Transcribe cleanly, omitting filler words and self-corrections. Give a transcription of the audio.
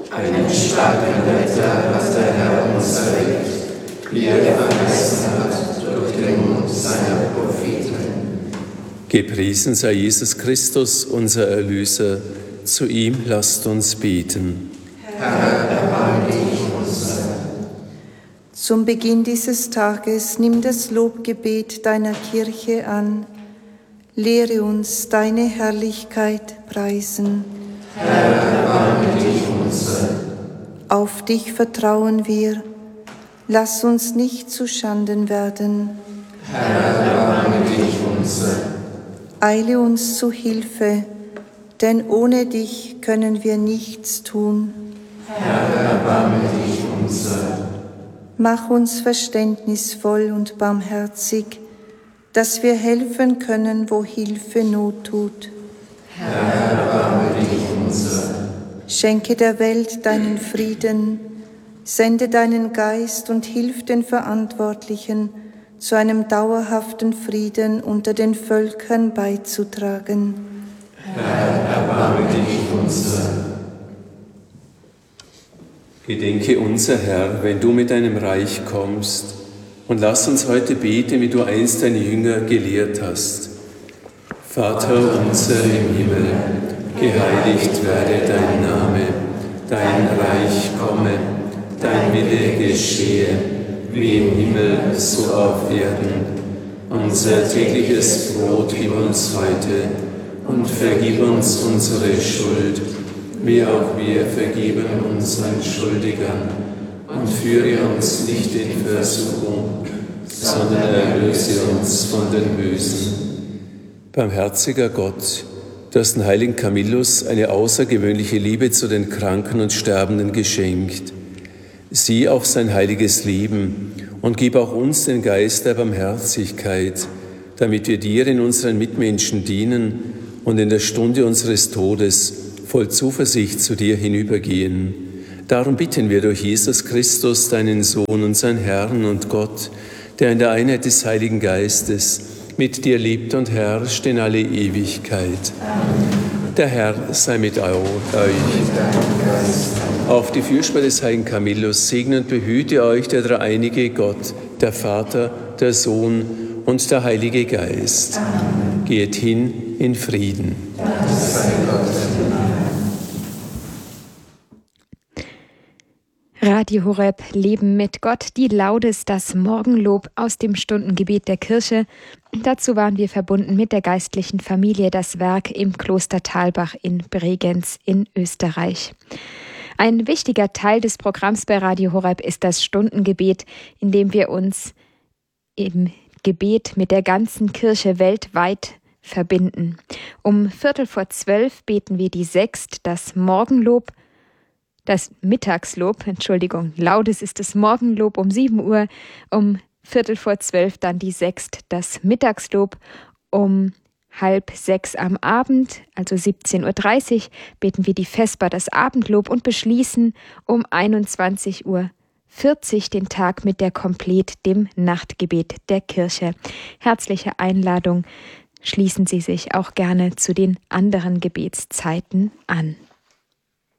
Einen starken Retter hat der Herr uns erweckt, wie er verheißen hat durch den Mund seiner Propheten. Gepriesen sei Jesus Christus, unser Erlöser. Zu ihm lasst uns beten. Herr, erbarme dich unser. Zum Beginn dieses Tages nimm das Lobgebet deiner Kirche an. Lehre uns deine Herrlichkeit preisen. Herr, erbarme dich unser. Auf dich vertrauen wir. Lass uns nicht zu Schanden werden. Herr, erbarme dich unser. Eile uns zu Hilfe, denn ohne dich können wir nichts tun. Herr, erbarme dich unser. Mach uns verständnisvoll und barmherzig, dass wir helfen können, wo Hilfe Not tut. Herr, erbarme dich unser. Schenke der Welt deinen Frieden, sende deinen Geist und hilf den Verantwortlichen, zu einem dauerhaften Frieden unter den Völkern beizutragen. Herr, erbarme dich unser. Gedenke unser Herr, wenn du mit deinem Reich kommst, und lass uns heute beten, wie du einst deine Jünger gelehrt hast. Vater unser im Himmel, geheiligt werde dein Name, dein Reich komme, dein Wille geschehe, wie im Himmel, so auf Erden. Unser tägliches Brot gib uns heute und vergib uns unsere Schuld, wie auch wir vergeben unseren Schuldigern. Und führe uns nicht in Versuchung, sondern erlöse uns von den Bösen. Barmherziger Gott, du hast den heiligen Camillus eine außergewöhnliche Liebe zu den Kranken und Sterbenden geschenkt. Sieh auf sein heiliges Leben und gib auch uns den Geist der Barmherzigkeit, damit wir dir in unseren Mitmenschen dienen und in der Stunde unseres Todes voll Zuversicht zu dir hinübergehen. Darum bitten wir durch Jesus Christus, deinen Sohn, unseren Herrn und Gott, der in der Einheit des Heiligen Geistes mit dir lebt und herrscht in alle Ewigkeit. Amen. Der Herr sei mit euch. Auf die Fürsprache des heiligen Camillus segne und behüte euch der dreieinige Gott, der Vater, der Sohn und der Heilige Geist. Amen. Geht hin in Frieden. Radio Horeb, Leben mit Gott, die Laudes, das Morgenlob aus dem Stundengebet der Kirche. Dazu waren wir verbunden mit der geistlichen Familie Das Werk im Kloster Thalbach in Bregenz in Österreich. Ein wichtiger Teil des Programms bei Radio Horeb ist das Stundengebet, in dem wir uns im Gebet mit der ganzen Kirche weltweit verbinden. Um 11:45 beten wir die Sext, das Morgenlob, das Mittagslob, Laudes ist das Morgenlob um 7 Uhr, um 11:45 dann die Sext, das Mittagslob, um 5:30 am Abend, also 17:30 Uhr, beten wir die Vesper, das Abendlob und beschließen um 21:40 Uhr den Tag mit der Komplet, dem Nachtgebet der Kirche. Herzliche Einladung, schließen Sie sich auch gerne zu den anderen Gebetszeiten an.